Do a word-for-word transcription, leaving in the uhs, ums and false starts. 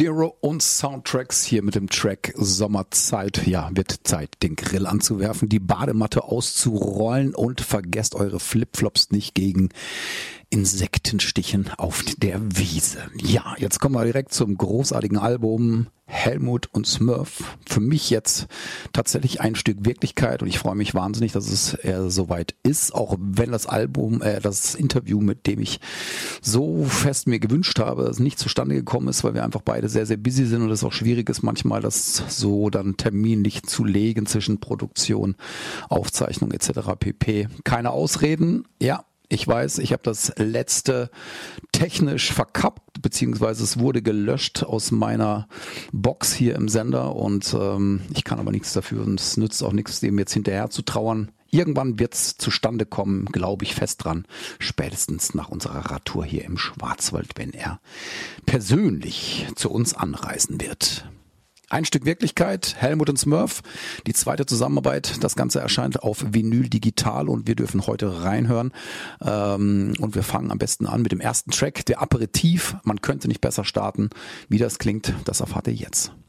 Zero und Soundtracks hier mit dem Track Sommerzeit. Ja, wird Zeit, den Grill anzuwerfen, die Badematte auszurollen und vergesst eure Flipflops nicht gegen Insektenstichen auf der Wiese. Ja, jetzt kommen wir direkt zum großartigen Album Helmut und Smurf. Für mich jetzt tatsächlich ein Stück Wirklichkeit und ich freue mich wahnsinnig, dass es äh, soweit ist, auch wenn das Album, äh, das Interview, mit dem ich so fest mir gewünscht habe, nicht zustande gekommen ist, weil wir einfach beide sehr, sehr busy sind und es auch schwierig ist, manchmal das so dann terminlich zu legen zwischen Produktion, Aufzeichnung et cetera pp. Keine Ausreden, ja. Ich weiß, ich habe das letzte technisch verkappt, beziehungsweise es wurde gelöscht aus meiner Box hier im Sender und ähm, ich kann aber nichts dafür und es nützt auch nichts, dem jetzt hinterher zu trauern. Irgendwann wird es zustande kommen, glaube ich fest dran, spätestens nach unserer Radtour hier im Schwarzwald, wenn er persönlich zu uns anreisen wird. Ein Stück Wirklichkeit, Helmut und Smurf, die zweite Zusammenarbeit. Das Ganze erscheint auf Vinyl digital und wir dürfen heute reinhören. Ähm, und wir fangen am besten an mit dem ersten Track, der Aperitif. Man könnte nicht besser starten. Wie das klingt, das erfahrt ihr jetzt.